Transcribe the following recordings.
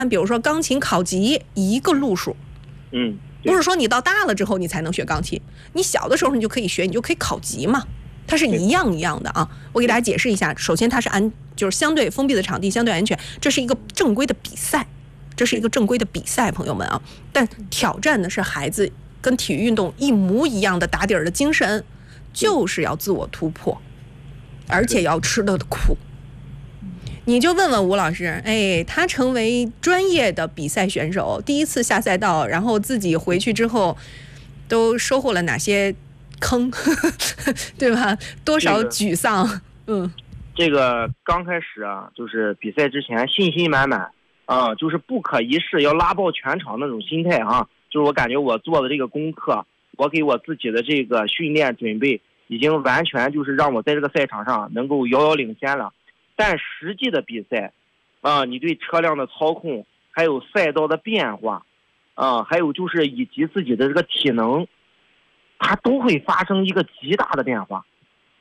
比如说钢琴考级一个路数，不是说你到大了之后你才能学钢琴，你小的时候你就可以学，你就可以考级嘛，它是一样的啊。我给大家解释一下，首先它是就是相对封闭的场地，相对安全，这是一个正规的比赛，朋友们啊。但挑战的是孩子跟体育运动一模一样的打底儿的精神，就是要自我突破，而且要吃的苦。你就问问吴老师，他成为专业的比赛选手，第一次下赛道，然后自己回去之后，都收获了哪些坑，对吧？多少沮丧？ 这个刚开始啊，就是比赛之前信心满满啊，就是不可一世，要拉爆全场那种心态啊。就是我感觉我做的这个功课，我给我自己的这个训练准备，已经完全就是让我在这个赛场上能够遥遥领先了。但实际的比赛，你对车辆的操控，还有赛道的变化，还有就是以及自己的这个体能，它都会发生一个极大的变化。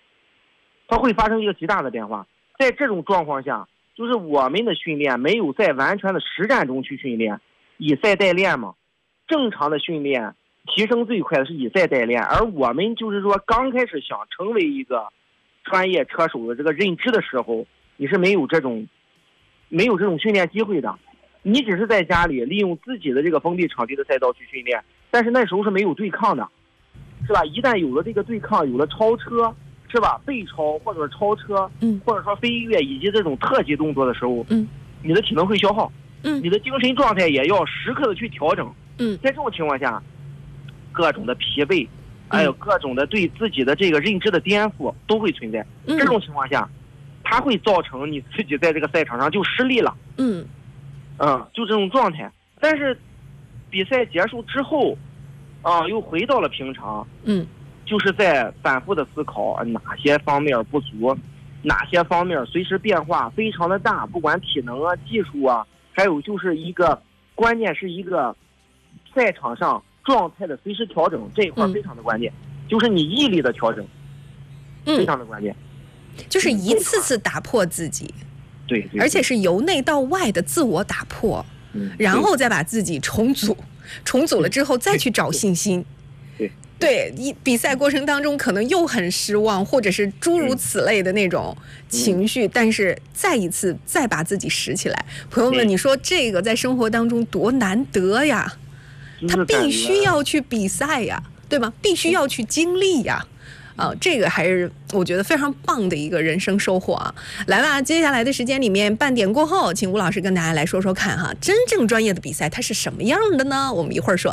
在这种状况下，就是我们的训练没有在完全的实战中去训练，以赛代练嘛。正常的训练提升最快的是以赛代练，而我们就是说刚开始想成为一个专业车手的这个认知的时候，你是没有这种训练机会的，你只是在家里利用自己的这个封闭场地的赛道去训练，但是那时候是没有对抗的，是吧？一旦有了这个对抗，有了超车，是吧？背超或者超车，或者说飞跃以及这种特技动作的时候，你的体能会消耗，你的精神状态也要时刻的去调整，在这种情况下，各种的疲惫，还有各种的对自己的这个认知的颠覆都会存在，这种情况下。它会造成你自己在这个赛场上就失利了，就这种状态。但是比赛结束之后，又回到了平常，就是在反复的思考哪些方面不足，哪些方面随时变化非常的大，不管体能啊、技术啊，还有就是一个关键是一个赛场上状态的随时调整，这一块非常的关键，就是你毅力的调整，非常的关键。 就是一次次打破自己， 对， 而且是由内到外的自我打破，然后再把自己重组了之后再去找信心。对，比赛过程当中可能又很失望，或者是诸如此类的那种情绪，但是再把自己拾起来。朋友们，你说这个在生活当中多难得呀！他必须要去比赛呀，对吗？必须要去经历呀。这个还是我觉得非常棒的一个人生收获啊！来吧，接下来的时间里面，半点过后，请吴老师跟大家来说说看哈，真正专业的比赛它是什么样的呢？我们一会儿说。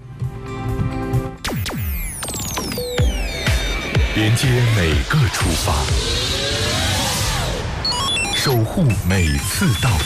连接每个出发，守护每次到达。